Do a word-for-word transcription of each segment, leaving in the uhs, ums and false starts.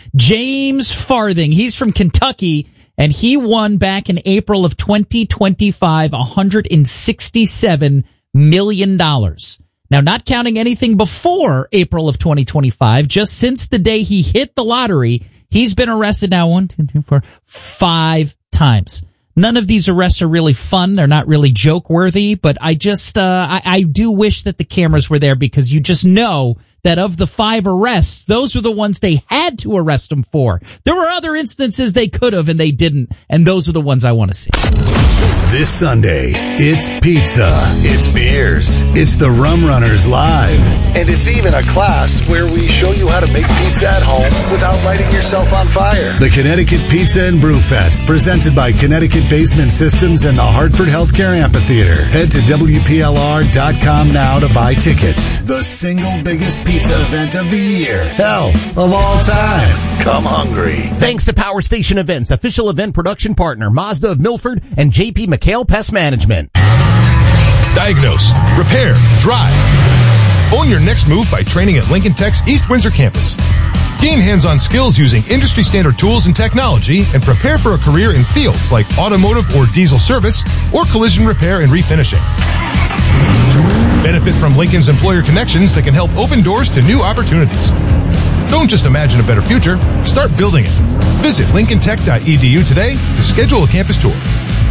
James Farthing. He's from Kentucky, and he won back in April of twenty twenty-five one hundred sixty-seven million dollars. Now, not counting anything before April of twenty twenty-five, just since the day he hit the lottery, he's been arrested now one, two, three, four, five times. None of these arrests are really fun. They're not really joke-worthy, but I just, uh, I, I do wish that the cameras were there, because you just know that of the five arrests, those are the ones they had to arrest him for. There were other instances they could have and they didn't, and those are the ones I want to see. This Sunday, it's pizza, it's beers, it's the Rum Runners Live. And it's even a class where we show you how to make pizza at home without lighting yourself on fire. The Connecticut Pizza and Brew Fest, presented by Connecticut Basement Systems and the Hartford Healthcare Amphitheater. Head to W P L R dot com now to buy tickets. The single biggest pizza event of the year. Hell, of all time. Come hungry. Thanks to Power Station Events, official event production partner, Mazda of Milford, and J P McHale Pest Management. Diagnose, repair, drive. Own your next move by training at Lincoln Tech's East Windsor campus. Gain hands-on skills using industry-standard tools and technology, and prepare for a career in fields like automotive or diesel service or collision repair and refinishing. Benefit from Lincoln's employer connections that can help open doors to new opportunities. Don't just imagine a better future, start building it. Visit lincoln tech dot e d u today to schedule a campus tour.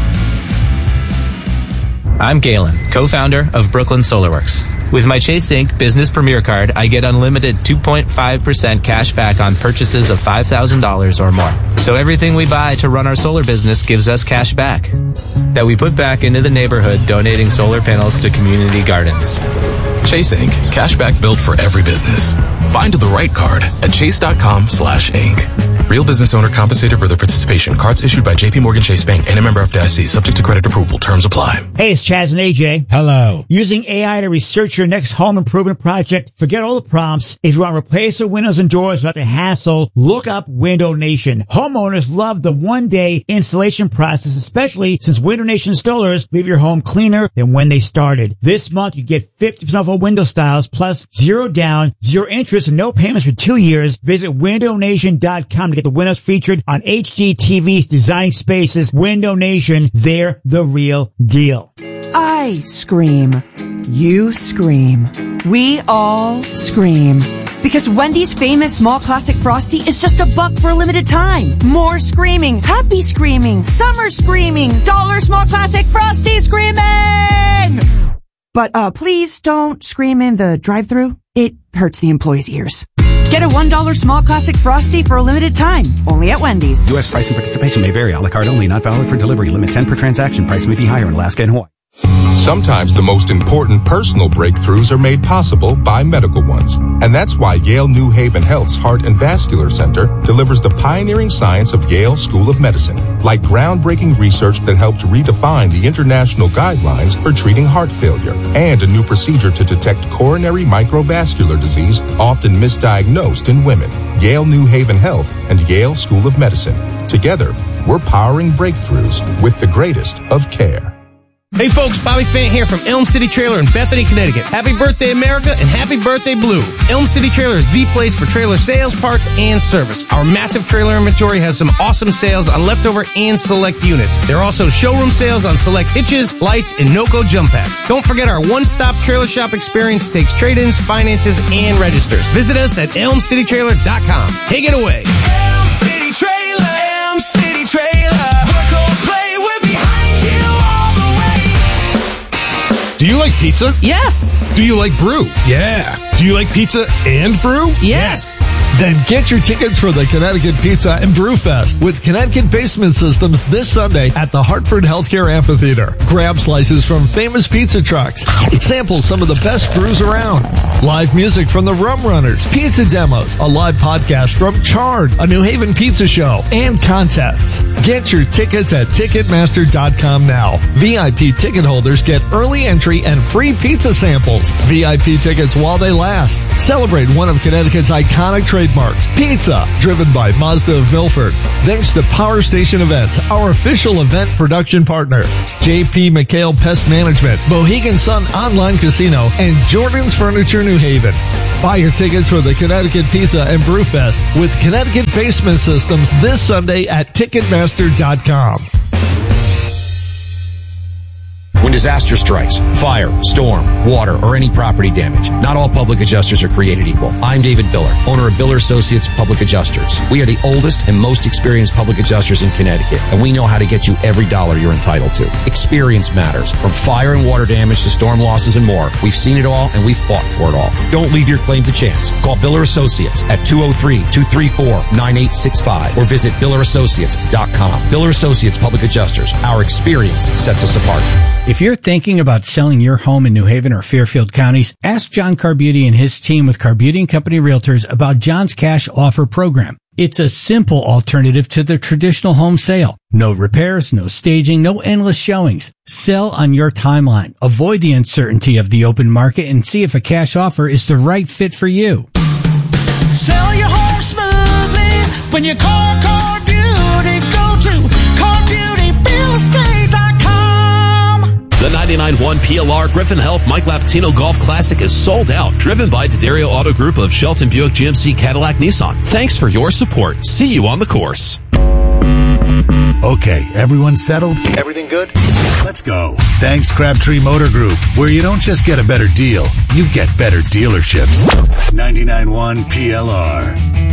I'm Galen, co-founder of Brooklyn SolarWorks. With my Chase Inc Business Premier Card, I get unlimited two point five percent cash back on purchases of five thousand dollars or more. So everything we buy to run our solar business gives us cash back that we put back into the neighborhood, donating solar panels to community gardens. Chase Incorporated. Cashback built for every business. Find the right card at chase.com slash Inc. Real business owner compensated for their participation. Cards issued by J P Morgan Chase Bank and a member of F D I C. Subject to credit approval. Terms apply. Hey, it's Chaz and A J. Hello. Using A I to research your next home improvement project. Forget all the prompts. If you want to replace the windows and doors without the hassle, look up Window Nation. Homeowners love the one-day installation process, especially since Window Nation installers leave your home cleaner than when they started. This month, you get fifty percent off all window styles, plus zero down, zero interest, and no payments for two years. Visit window nation dot com to get the windows featured on H G T V's Designing Spaces. Window Nation, they're the real deal. I scream. You scream. We all scream. Because Wendy's famous small classic Frosty is just a buck for a limited time. More screaming. Happy screaming. Summer screaming. Dollar small classic Frosty screaming! But, uh, please don't scream in the drive-thru. It hurts the employees' ears. Get a one dollar small classic Frosty for a limited time. Only at Wendy's. U S price and participation may vary. A la carte only. Not valid for delivery. Limit ten per transaction. Price may be higher in Alaska and Hawaii. Sometimes the most important personal breakthroughs are made possible by medical ones. And that's why Yale New Haven Health's Heart and Vascular Center delivers the pioneering science of Yale School of Medicine, like groundbreaking research that helped redefine the international guidelines for treating heart failure, and a new procedure to detect coronary microvascular disease, often misdiagnosed in women. Yale New Haven Health and Yale School of Medicine. Together, we're powering breakthroughs with the greatest of care. Hey folks, Bobby Fant here from Elm City Trailer in Bethany, Connecticut. Happy birthday, America, and happy birthday, Blue. Elm City Trailer is the place for trailer sales, parts, and service. Our massive trailer inventory has some awesome sales on leftover and select units. There are also showroom sales on select hitches, lights, and NOCO jump packs. Don't forget our one-stop trailer shop experience takes trade-ins, finances, and registers. Visit us at elm city trailer dot com. Take it away. Elm City Trailer, Elm City Trailer. Work or play, we're behind you all the way. Do you like pizza? Yes. Do you like brew? Yeah. Do you like pizza and brew? Yes. Then get your tickets for the Connecticut Pizza and Brew Fest with Connecticut Basement Systems this Sunday at the Hartford Healthcare Amphitheater. Grab slices from famous pizza trucks. Sample some of the best brews around. Live music from the Rum Runners, pizza demos, a live podcast from Charred, a New Haven pizza show, and contests. Get your tickets at ticketmaster dot com now. V I P ticket holders get early entry and free pizza samples. V I P tickets while they last last. Celebrate one of Connecticut's iconic trademarks, pizza, driven by Mazda of Milford. Thanks to Power Station Events, our official event production partner, J P McHale Pest Management, Mohegan Sun Online Casino, and Jordan's Furniture New Haven. Buy your tickets for the Connecticut Pizza and Brew Fest with Connecticut Basement Systems this Sunday at Ticketmaster dot com. When disaster strikes, fire, storm, water, or any property damage, not all public adjusters are created equal. I'm David Biller, owner of Biller Associates Public Adjusters. We are the oldest and most experienced public adjusters in Connecticut, and we know how to get you every dollar you're entitled to. Experience matters. From fire and water damage to storm losses and more, we've seen it all and we've fought for it all. Don't leave your claim to chance. Call Biller Associates at two oh three, two three four, nine eight six five or visit Biller Associates dot com. Biller Associates Public Adjusters. Our experience sets us apart. If you're thinking about selling your home in New Haven or Fairfield counties, ask John Carbuti and his team with Carbuti and Company Realtors about John's Cash Offer Program. It's a simple alternative to the traditional home sale. No repairs, no staging, no endless showings. Sell on your timeline. Avoid the uncertainty of the open market and see if a cash offer is the right fit for you. Sell your home smoothly when you call Carbuti. Go to Carbuti Real Estate dot com. The ninety-nine point one P L R Griffin Health Mike Lapatino Golf Classic is sold out, driven by D'Addario Auto Group of Shelton Buick G M C Cadillac Nissan. Thanks for your support. See you on the course. Okay, everyone settled? Everything good? Let's go. Thanks, Crabtree Motor Group, where you don't just get a better deal, you get better dealerships. ninety-nine point one P L R.